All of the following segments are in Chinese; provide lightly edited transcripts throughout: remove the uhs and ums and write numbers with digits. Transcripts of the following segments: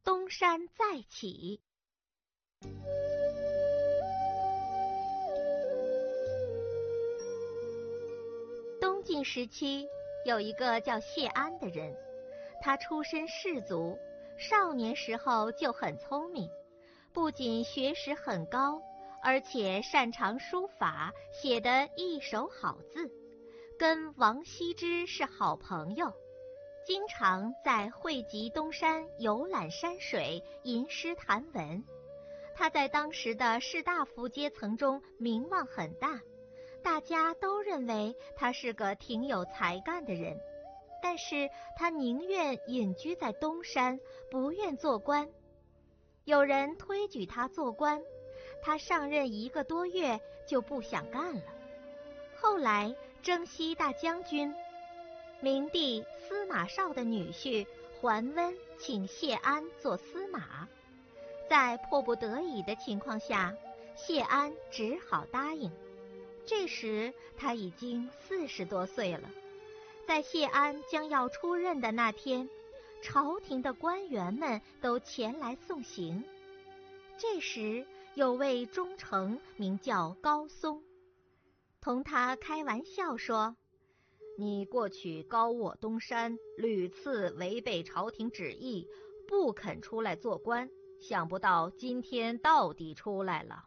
东山再起。东晋时期有一个叫谢安的人，他出身士族，少年时候就很聪明，不仅学识很高，而且擅长书法，写得一手好字，跟王羲之是好朋友，经常在会稽东山游览山水，吟诗谈文。他在当时的士大夫阶层中名望很大，大家都认为他是个挺有才干的人，但是他宁愿隐居在东山，不愿做官。有人推举他做官，他上任1个多月就不想干了。后来征西大将军明帝司马绍的女婿桓温请谢安做司马，在迫不得已的情况下，谢安只好答应。这时他已经40多岁了。在谢安将要出任的那天，朝廷的官员们都前来送行。这时有位忠臣名叫高松，同他开玩笑说：你过去高卧东山，屡次违背朝廷旨意，不肯出来做官，想不到今天到底出来了。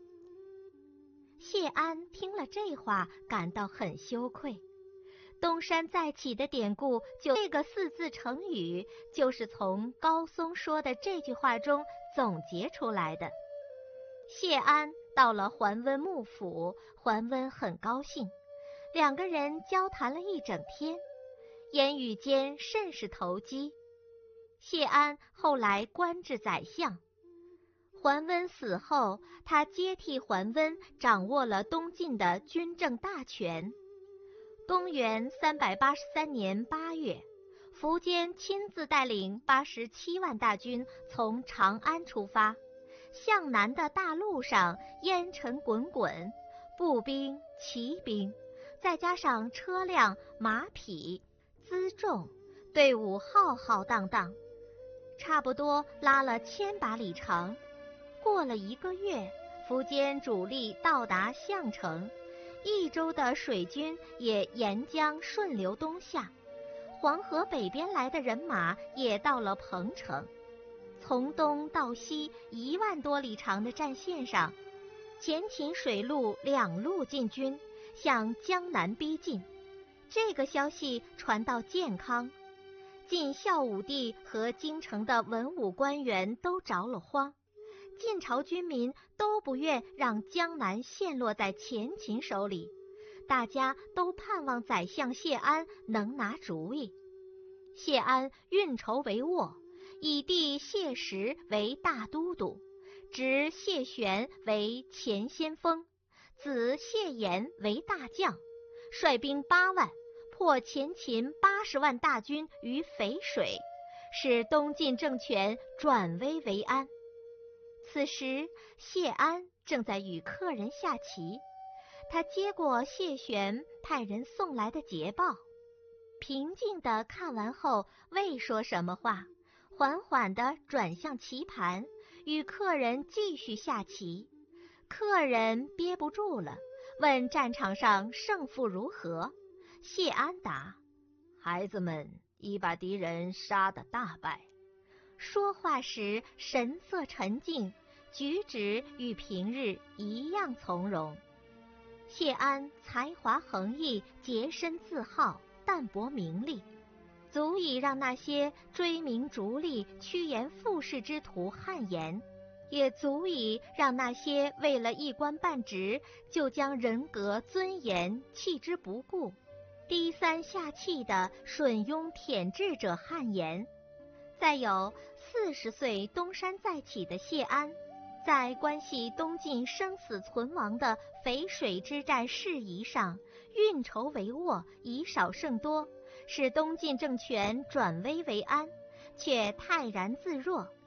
谢安听了这话，感到很羞愧。东山再起的典故，就这个4字成语，就是从高松说的这句话中总结出来的。谢安到了桓温幕府，桓温很高兴，2个人交谈了一整天，言语间甚是投机。谢安后来官至宰相。桓温死后，他接替桓温，掌握了东晋的军政大权。公元383年8月，苻坚亲自带领87万大军从长安出发，向南的大路上烟尘滚滚，步兵、骑兵，再加上车辆、马匹、辎重，队伍浩浩荡荡，差不多拉了1000把里长。过了1个月，苻坚主力到达项城，益州的水军也沿江顺流东下，黄河北边来的人马也到了彭城。从东到西1万多里长的战线上，前秦水陆2路进军，向江南逼近。这个消息传到建康，晋孝武帝和京城的文武官员都着了慌，晋朝军民都不愿让江南陷落在前秦手里，大家都盼望宰相谢安能拿主意。谢安运筹帷幄，以弟谢石为大都督，侄谢玄为前先锋，子谢岩为大将，率兵8万，破前秦80万大军于淝水，使东晋政权转危为安。此时谢安正在与客人下棋，他接过谢玄派人送来的捷报，平静地看完后未说什么话，缓缓地转向棋盘，与客人继续下棋。客人憋不住了，问战场上胜负如何。谢安答：孩子们已把敌人杀得大败。说话时神色沉静，举止与平日一样从容。谢安才华横溢，洁身自好，淡泊名利，足以让那些追名逐利、趋炎附势之徒汗颜，也足以让那些为了一官半职就将人格尊严弃之不顾、低三下气的吮庸舔质者汗颜。再有40岁东山再起的谢安，在关系东晋生死存亡的淝水之战事宜上运筹帷幄，以少胜多，使东晋政权转危为安，却泰然自若，